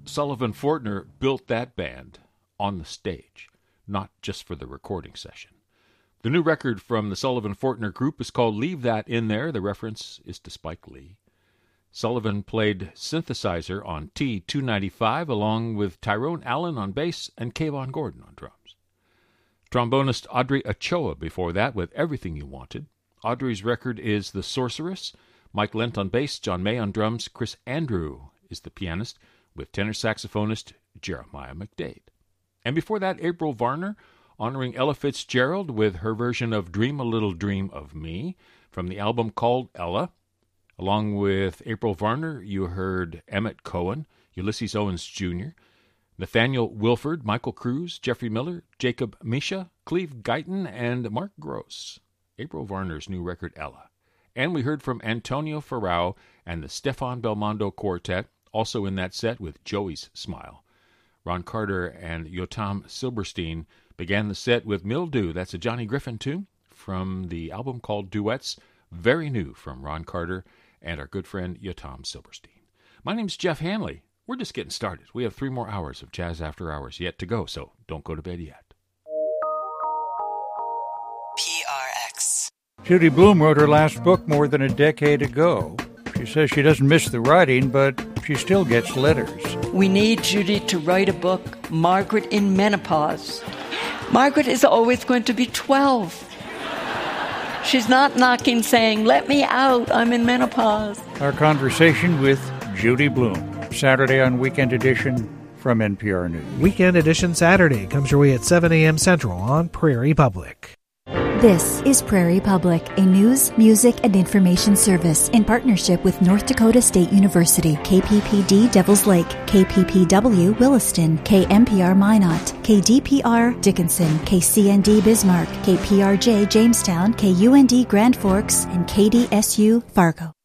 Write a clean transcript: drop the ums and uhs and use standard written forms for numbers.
Sullivan Fortner built that band on the stage, not just for the recording session. The new record from the Sullivan Fortner Group is called Leave That In There. The reference is to Spike Lee. Sullivan played synthesizer on T-295 along with Tyrone Allen on bass and Kayvon Gordon on drums. Trombonist Audrey Ochoa before that with Everything You Wanted. Audrey's record is The Sorceress. Mike Lent on bass, John May on drums. Chris Andrew is the pianist with tenor saxophonist Jeremiah McDade. And before that, April Varner honoring Ella Fitzgerald with her version of Dream a Little Dream of Me from the album called Ella. Along with April Varner, you heard Emmett Cohen, Ulysses Owens Jr., Nathaniel Wilford, Michael Cruz, Jeffrey Miller, Jacob Misha, Cleve Guyton, and Mark Gross. April Varner's new record, Ella. And we heard from Antonio Ferrao and the Stefan Belmondo Quartet, also in that set with Joey's Smile. Ron Carter and Yotam Silberstein began the set with Mildew. That's a Johnny Griffin tune from the album called Duets, very new from Ron Carter and our good friend Yotam Silberstein. My name's Jeff Hanley. We're just getting started. We have 3 more hours of Jazz After Hours yet to go, so don't go to bed yet. PRX. Judy Blume wrote her last book more than a decade ago. She says she doesn't miss the writing, but she still gets letters. We need Judy to write a book, Margaret in Menopause. Margaret is always going to be 12. She's not knocking saying, let me out, I'm in menopause. Our conversation with Judy Blume, Saturday on Weekend Edition from NPR News. Weekend Edition Saturday comes your way at 7 a.m. Central on Prairie Public. This is Prairie Public, a news, music, and information service in partnership with North Dakota State University, KPPD Devils Lake, KPPW Williston, KMPR Minot, KDPR Dickinson, KCND Bismarck, KPRJ Jamestown, KUND Grand Forks, and KDSU Fargo.